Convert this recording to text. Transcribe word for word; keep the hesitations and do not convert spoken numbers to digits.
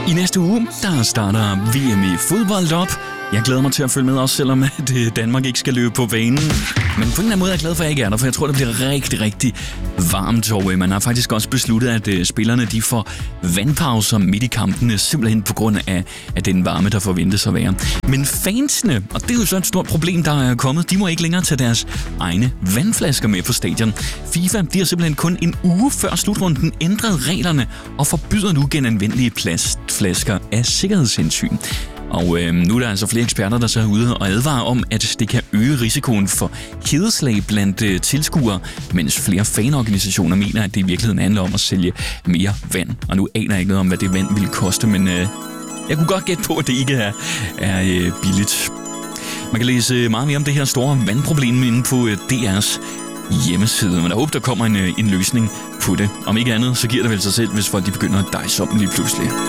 I næste uge, der starter V M i fodbold op. Jeg glæder mig til at følge med også, selvom at Danmark ikke skal løbe på banen. Men på en eller anden måde er jeg glad for, at jeg ikke er der, for jeg tror, det bliver rigtig, rigtig varmt. Og man har faktisk også besluttet, at spillerne de får vandpauser midt i kampene, simpelthen på grund af, af den varme, der forventes at være. Men fansene, og det er jo så et stort problem, der er kommet, de må ikke længere tage deres egne vandflasker med på stadion. FIFA de har simpelthen kun en uge før slutrunden ændret reglerne og forbyder nu genanvendelige plastflasker af sikkerhedshensyn. Og øh, nu er der altså flere eksperter, der så er ude og advarer om, at det kan øge risikoen for hedeslag blandt øh, tilskuere, mens flere fanorganisationer mener, at det i virkeligheden handler om at sælge mere vand. Og nu aner jeg ikke noget om, hvad det vand ville koste, men øh, jeg kunne godt gætte på, at det ikke er, er øh, billigt. Man kan læse meget mere om det her store vandproblem inde på øh, D R's hjemmeside, men jeg håber, der kommer en, øh, en løsning på det. Om ikke andet, så giver det vel sig selv, hvis folk de begynder at dejse om lige pludselig.